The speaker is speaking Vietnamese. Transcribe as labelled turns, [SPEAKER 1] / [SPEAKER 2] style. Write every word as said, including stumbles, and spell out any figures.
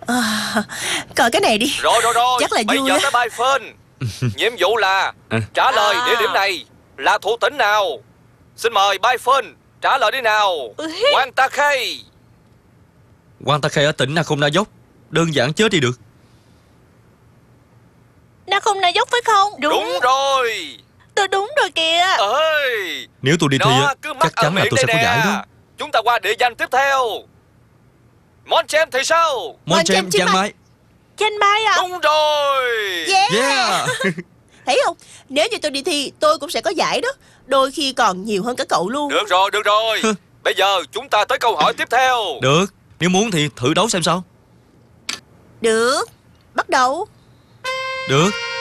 [SPEAKER 1] À, coi cái này đi.
[SPEAKER 2] Rồi rồi rồi,
[SPEAKER 1] chắc là
[SPEAKER 2] bây
[SPEAKER 1] vui
[SPEAKER 2] giờ
[SPEAKER 1] á.
[SPEAKER 2] tới bài phân. Nhiệm vụ là trả lời
[SPEAKER 1] À.
[SPEAKER 2] địa điểm này là thuộc tỉnh nào. Xin mời bài phân trả lời đi nào. Quan Ta Khay.
[SPEAKER 3] Quan Ta Khay ở tỉnh Na Khôn Na Dốc. Đơn giản chết đi được.
[SPEAKER 1] Na Khôn Na Dốc phải không? Đúng,
[SPEAKER 2] Đúng rồi.
[SPEAKER 1] tôi đúng rồi kìa.
[SPEAKER 2] Ơi,
[SPEAKER 3] Nếu tôi đi thi
[SPEAKER 2] nó
[SPEAKER 3] á,
[SPEAKER 2] cứ mắc
[SPEAKER 3] chắc
[SPEAKER 2] ở
[SPEAKER 3] chắn là
[SPEAKER 2] miệng
[SPEAKER 3] tôi sẽ
[SPEAKER 2] đây
[SPEAKER 3] có giải
[SPEAKER 2] nè.
[SPEAKER 3] đó.
[SPEAKER 2] Chúng ta qua địa danh tiếp theo. Monchem thì sao?
[SPEAKER 3] Monchem Chiang Mai.
[SPEAKER 1] Chiang Mai à?
[SPEAKER 2] Đúng rồi.
[SPEAKER 1] Yeah,
[SPEAKER 3] Yeah.
[SPEAKER 1] Thấy không? Nếu như tôi đi thi tôi cũng sẽ có giải đó. Đôi khi còn nhiều hơn cả cậu luôn.
[SPEAKER 2] Được rồi, được rồi. Bây giờ chúng ta tới câu hỏi tiếp theo.
[SPEAKER 3] Được, nếu muốn thì thử đấu xem sao.
[SPEAKER 1] Được, bắt đầu.
[SPEAKER 3] Được.